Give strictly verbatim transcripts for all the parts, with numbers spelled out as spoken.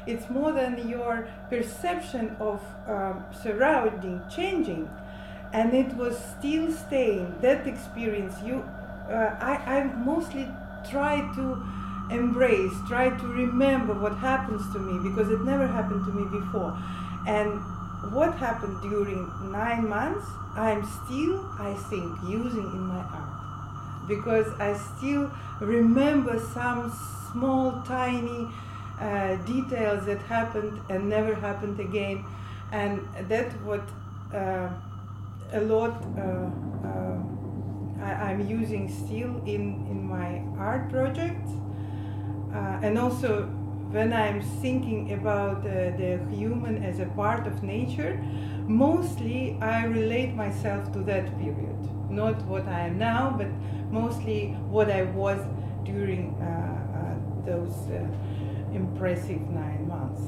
It's more than your perception of um, surrounding changing, and it was still staying. That experience, you, uh, I, I mostly try to embrace, try to remember what happens to me, because it never happened to me before. And what happened during nine months, I'm still, I think, using in my art, because I still remember some small, tiny uh, details that happened and never happened again, and that what uh, a lot uh, uh, I, I'm using still in, in my art projects. Uh, and also when I'm thinking about uh, the human as a part of nature, mostly I relate myself to that period. Not what I am now, but mostly what I was during uh, uh, those uh, impressive nine months.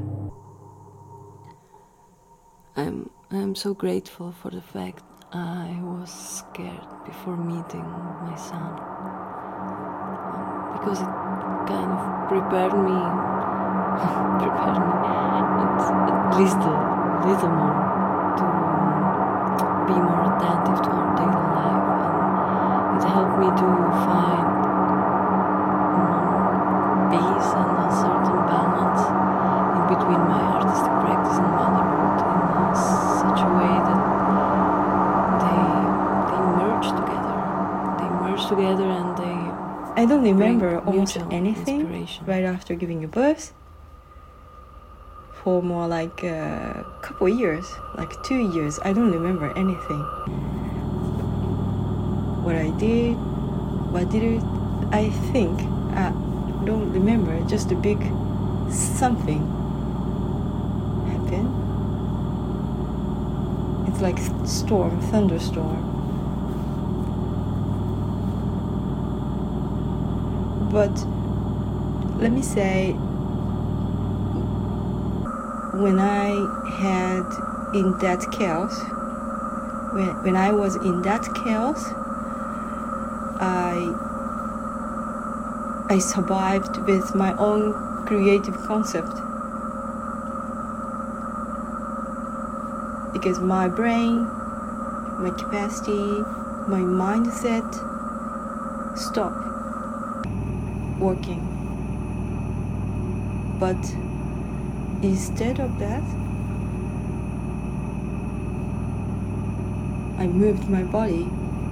I'm, I'm so grateful for the fact I was scared before meeting my son, um, because it kind of prepared me, prepared me at, at least a little more to be more attentive to our daily life, and it helped me to find more peace and a certain balance in between my artistic practice and motherhood in such a way that they they merge together, they merge together and they I don't remember bring almost mutual anything inspiration. right after giving a birth for more like a couple years, like two years. I don't remember anything. What I did, what did it, I think, I don't remember, just a big something happened. It's like storm, thunderstorm. But let me say, when I had in that chaos, when, when I was in that chaos, I I survived with my own creative concept. Because my brain, my capacity, my mindset stopped working. But instead of that, I moved my body.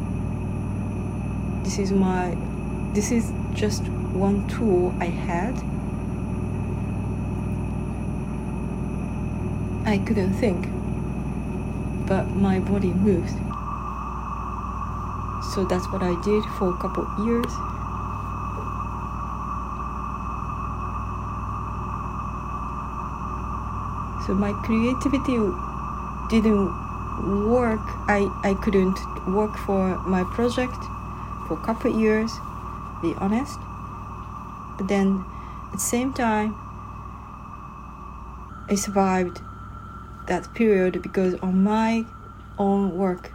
This is my, this is just one tool I had. I couldn't think, but my body moved. So that's what I did for a couple of years. So my creativity didn't work. I, I couldn't work for my project for a couple of years, be honest. But then at the same time, I survived that period because of my own work.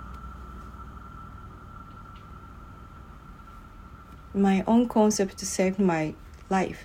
My own concept saved my life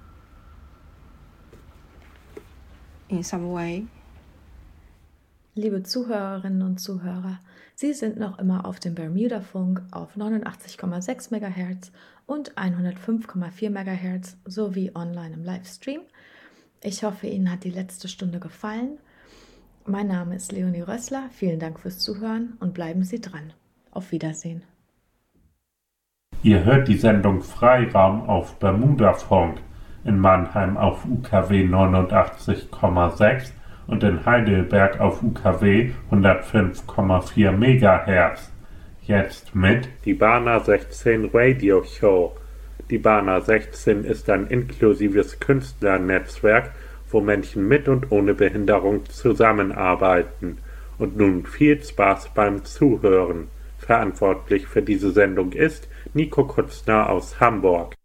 in some way. Liebe Zuhörerinnen und Zuhörer, Sie sind noch immer auf dem Bermuda-Funk auf neunundachtzig Komma sechs Megahertz und hundertfünf Komma vier Megahertz sowie online im Livestream. Ich hoffe, Ihnen hat die letzte Stunde gefallen. Mein Name ist Leonie Rössler. Vielen Dank fürs Zuhören und bleiben Sie dran. Auf Wiedersehen. Ihr hört die Sendung Freiraum auf Bermuda-Funk, in Mannheim auf U K W neunundachtzig Komma sechs und in Heidelberg auf U K W hundertfünf Komma vier Megahertz. Jetzt mit die Bana sechzehn Radio Show. Die Bana sechzehn ist ein inklusives Künstlernetzwerk, wo Menschen mit und ohne Behinderung zusammenarbeiten. Und nun viel Spaß beim Zuhören. Verantwortlich für diese Sendung ist Nico Kutzner aus Hamburg.